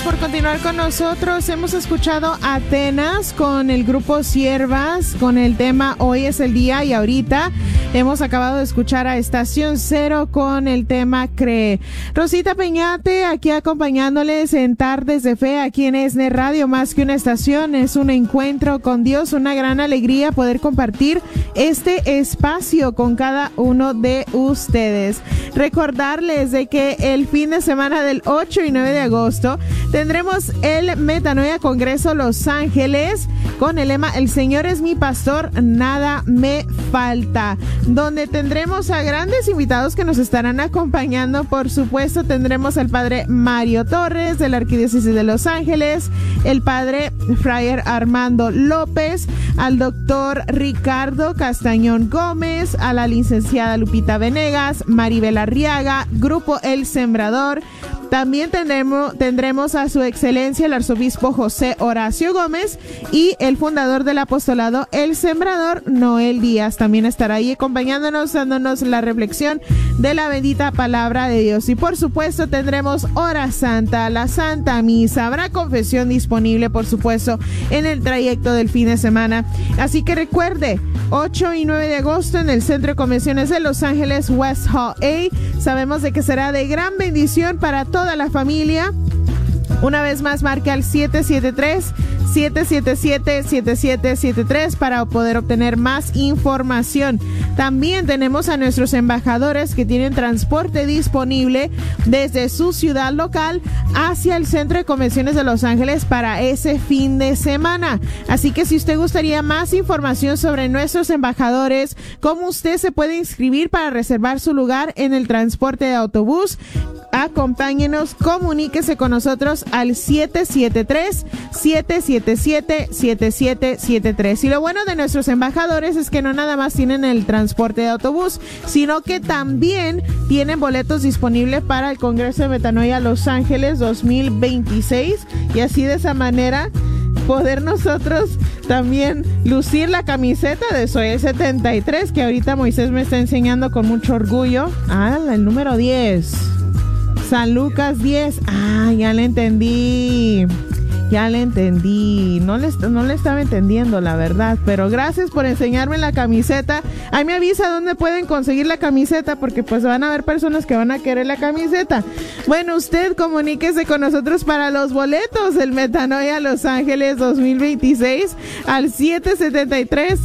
por continuar con nosotros. Hemos escuchado Atenas con el grupo Siervas con el tema Hoy es el día, y ahorita hemos acabado de escuchar a Estación Cero con el tema Cree. Rosita Peñate aquí acompañándoles en Tardes de Fe aquí en ESNE Radio. Más que una estación, es un encuentro con Dios, una gran alegría poder compartir este espacio con cada uno de ustedes. Recordarles de que el fin de semana del 8 y 9 de agosto tendremos el Metanoia Congreso Los Ángeles con el lema El Señor es mi pastor, nada me falta, donde tendremos a grandes invitados que nos estarán acompañando. Por supuesto, tendremos al padre Mario Torres de la Arquidiócesis de Los Ángeles, el padre Frayer Armando López, al doctor Ricardo Castañón Gómez, a la licenciada Lupita Venegas, Maribel Arriaga, Grupo El Sembrador. También tendremos a su excelencia el arzobispo José Horacio Gómez y el fundador del apostolado El Sembrador, Noel Díaz. También estará ahí acompañándonos, dándonos la reflexión de la bendita palabra de Dios. Y por supuesto tendremos hora santa, la Santa Misa. Habrá confesión disponible, por supuesto, en el trayecto del fin de semana. Así que recuerde, 8 y 9 de agosto en el Centro de Convenciones de Los Ángeles, West Hall A. Sabemos de que será de gran bendición para toda la familia. Una vez más, marque al 773-777-7773 para poder obtener más información. También tenemos a nuestros embajadores que tienen transporte disponible desde su ciudad local hacia el Centro de Convenciones de Los Ángeles para ese fin de semana. Así que si usted gustaría más información sobre nuestros embajadores, cómo usted se puede inscribir para reservar su lugar en el transporte de autobús, acompáñenos, comuníquese con nosotros al 773-777-7773. Y lo bueno de nuestros embajadores es que no nada más tienen el transporte de autobús, sino que también tienen boletos disponibles para el Congreso de Metanoia Los Ángeles 2026, y así de esa manera poder nosotros también lucir la camiseta de Soy el 73, que ahorita Moisés me está enseñando con mucho orgullo. El número 10. San Lucas 10. Ya le entendí. No le estaba entendiendo, la verdad. Pero gracias por enseñarme la camiseta. Ahí me avisa dónde pueden conseguir la camiseta, porque pues van a haber personas que van a querer la camiseta. Bueno, usted comuníquese con nosotros para los boletos del Metanoia Los Ángeles 2026 al 773